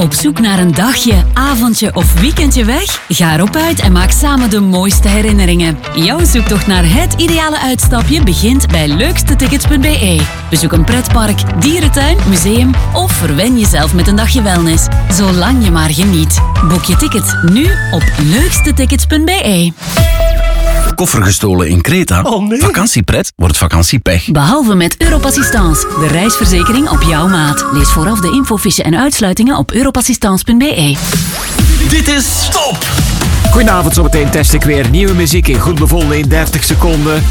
Op zoek naar een dagje, avondje of weekendje weg? Ga erop uit en maak samen de mooiste herinneringen. Jouw zoektocht naar het ideale uitstapje begint bij leukstetickets.be. Bezoek een pretpark, dierentuin, museum of verwen jezelf met een dagje wellness. Zolang je maar geniet. Boek je ticket nu op leukstetickets.be. Koffer gestolen in Kreta? Oh nee. Vakantiepret wordt vakantiepech. Behalve met Europassistance, de reisverzekering op jouw maat. Lees vooraf de infofiche en uitsluitingen op europassistance.be. Dit is Top! Goedenavond, zometeen test ik weer nieuwe muziek in Goed Bevonden in 30 seconden.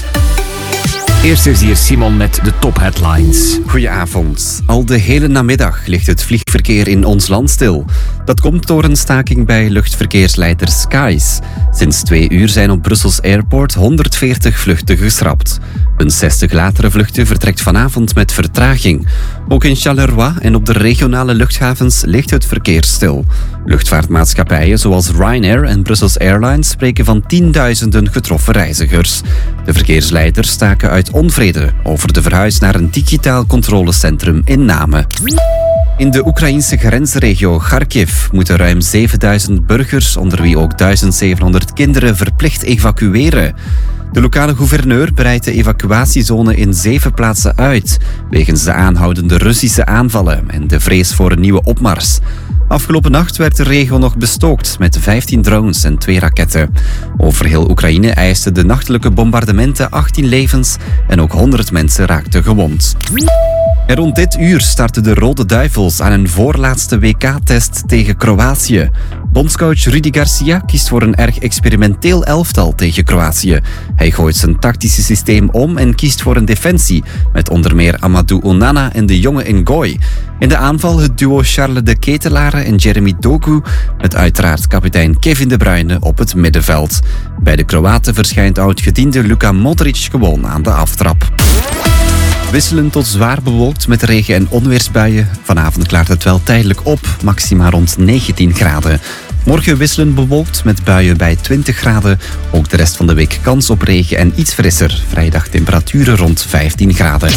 Eerst is hier Simon met de top headlines. Goedenavond. Al de hele namiddag ligt het vliegverkeer in ons land stil. Dat komt door een staking bij luchtverkeersleider Skies. Sinds 2 uur zijn op Brussels Airport 140 vluchten geschrapt. Een 60 latere vluchten vertrekt vanavond met vertraging. Ook in Charleroi en op de regionale luchthavens ligt het verkeer stil. Luchtvaartmaatschappijen zoals Ryanair en Brussels Airlines spreken van tienduizenden getroffen reizigers. De verkeersleiders staken uit onvrede over de verhuis naar een digitaal controlecentrum in Namen. In de Oekraïnse grensregio Kharkiv moeten ruim 7000 burgers, onder wie ook 1700 kinderen, verplicht evacueren. De lokale gouverneur breidt de evacuatiezone in 7 plaatsen uit, wegens de aanhoudende Russische aanvallen en de vrees voor een nieuwe opmars. Afgelopen nacht werd de regio nog bestookt met 15 drones en 2 raketten. Over heel Oekraïne eisten de nachtelijke bombardementen 18 levens en ook 100 mensen raakten gewond. En rond dit uur starten de Rode Duivels aan een voorlaatste WK-test tegen Kroatië. Bondscoach Rudi Garcia kiest voor een erg experimenteel elftal tegen Kroatië. Hij gooit zijn tactische systeem om en kiest voor een defensie, met onder meer Amadou Onana en de jonge Ngoy. In de aanval het duo Charles de Ketelaere en Jeremy Doku, met uiteraard kapitein Kevin De Bruyne op het middenveld. Bij de Kroaten verschijnt oud-gediende Luka Modric gewoon aan de aftrap. Wisselend tot zwaar bewolkt met regen- en onweersbuien. Vanavond klaart het wel tijdelijk op, maxima rond 19 graden. Morgen wisselend bewolkt met buien bij 20 graden. Ook de rest van de week kans op regen en iets frisser. Vrijdag temperaturen rond 15 graden.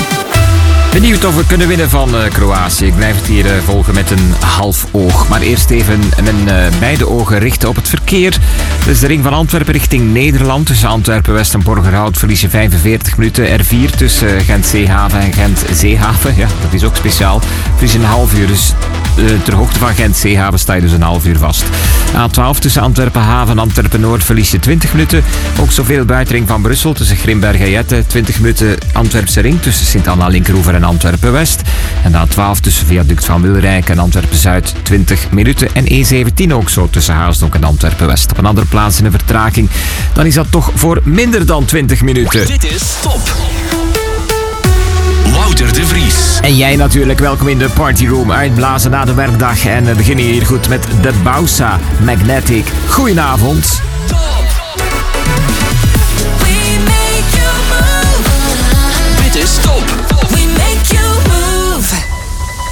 Benieuwd of we kunnen winnen van Kroatië. Ik blijf het hier volgen met een half oog. Maar eerst even mijn beide ogen richten op het verkeer. Dus de ring van Antwerpen richting Nederland. Tussen Antwerpen-West en Borgerhout verlies je 45 minuten. R4 tussen Gent-Zeehaven en Gent-Zeehaven. Ja, dat is ook speciaal. Verlies je een half uur. Dus ter hoogte van Gent-Zeehaven sta je dus een half uur vast. A12 tussen Antwerpen-Haven en Antwerpen-Noord verlies je 20 minuten. Ook zoveel buitenring van Brussel tussen Grimberg en Jette. 20 minuten Antwerpse ring tussen Sint-Anna-Linkeroever en Antwerpen-West. En de A12 tussen Viaduct van Wilrijk en Antwerpen-Zuid 20 minuten. En E17 ook zo tussen Haasdonk en Antwerpen-West. Op een andere plaats in een vertraging. Dan is dat toch voor minder dan 20 minuten. Dit is Top! Wouter de Vries. En jij natuurlijk, welkom in de partyroom. Uitblazen na de werkdag. En we beginnen hier goed met de Bausa Magnetic. Goedenavond.